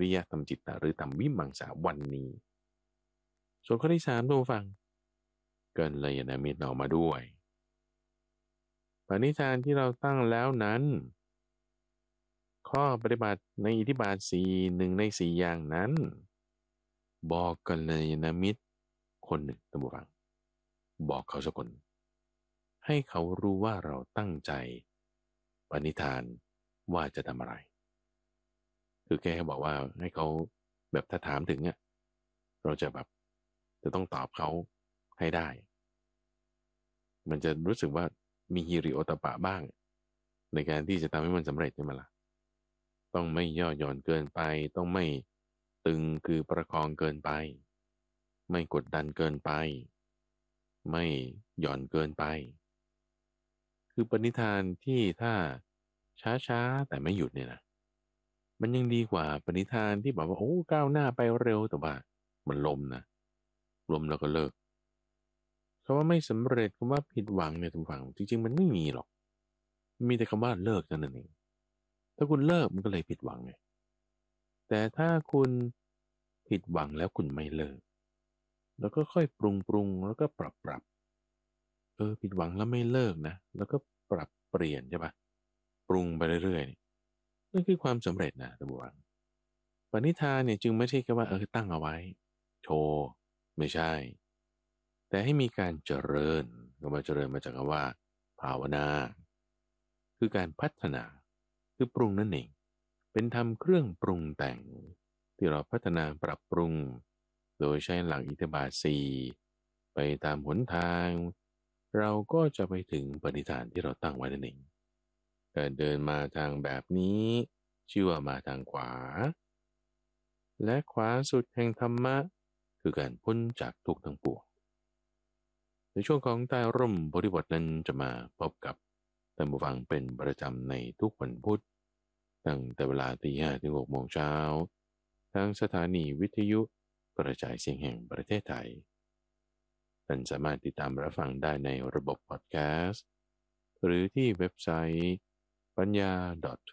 ริยธรรมจิตตะหรือธรรมวิมังสาวันนี้ส่วนข้อที่สามตัวฟังกัลยาณมิตรออกมาด้วยปณิธานที่เราตั้งแล้วนั้นข้อปฏิบัติในอิทธิบาทสี่หนึ่งในสี่อย่างนั้นบอกกัลยาณมิตรคนหนึ่งตัวฟังบอกเขาสักคนให้เขารู้ว่าเราตั้งใจปณิธานว่าจะทำอะไรคือแกบอกว่าให้เขาแบบถ้าถามถึงอ่ะเราจะแบบจะต้องตอบเขาให้ได้มันจะรู้สึกว่ามีฮิริโอตปะบ้างในการที่จะทำให้มันสำเร็จใช่ไหมล่ะต้องไม่ย่อหย่อนเกินไปต้องไม่ตึงคือประคองเกินไปไม่กดดันเกินไปไม่หย่อนเกินไปคือปณิธานที่ถ้าช้าๆแต่ไม่หยุดเนี่ยนะมันยังดีกว่าปณิธานที่แบบว่าโอ้ก้าวหน้าไปเร็วแต่ว่ามันลมนะลมแล้วก็เลิกคำว่าไม่สำเร็จคำว่าผิดหวังเนี่ยทุกฝั่งจริงๆมันไม่มีหรอกมีแต่คำว่าเลิกเท่านั้นเองถ้าคุณเลิกมันก็เลยผิดหวังไงแต่ถ้าคุณผิดหวังแล้วคุณไม่เลิกแล้วก็ค่อยปรุงแล้วก็ปรับผิดหวังแล้วไม่เลิกนะแล้วก็ปรับเปลี่ยนใช่ปะปรุงไปเรื่อยๆนั่นคือความสำเร็จนะท่านผู้ฟังปณิธานเนี่ยจึงไม่ใช่แค่ว่าตั้งเอาไว้โชว์ไม่ใช่แต่ให้มีการเจริญก็มาเจริญมาจากคำว่าภาวนาคือการพัฒนาคือปรุงนั่นเองเป็นทำเครื่องปรุงแต่งที่เราพัฒนาปรับปรุงโดยใช้หลักอิทธิบาทสี่ไปตามหนทางเราก็จะไปถึงปณิธานที่เราตั้งไว้นั่นเองการเดินมาทางแบบนี้ชื่อว่ามาทางขวาและขวาสุดแห่งธรรมะคือการพ้นจากทุกข์ทั้งปวงในช่วงของใต้ร่มโพธิบทนั้นจะมาพบกับท่านผู้ฟังเป็นประจำในทุกวันพุธตั้งแต่เวลาตี 5 ถึง 6 โมงเช้าทางสถานีวิทยุกระจายเสียงแห่งประเทศไทยท่านสามารถติดตามรับฟังได้ในระบบพอดแคสต์หรือที่เว็บไซต์ปัญญา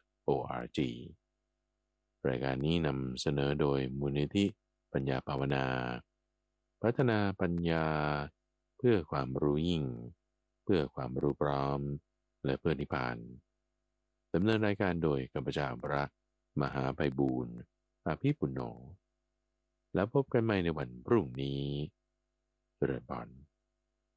.org รายการนี้นำเสนอโดยมูลนิธิปัญญาภาวนาพัฒนาปัญญาเพื่อความรู้ยิ่งเพื่อความรู้พร้อมและเพื่อนิพพานดำเนินรายการโดยกัมปจาพระมหาไพบูรณ์อาภิปุณโญแล้วพบกันใหม่ในวันพรุ่งนี้เจริญพร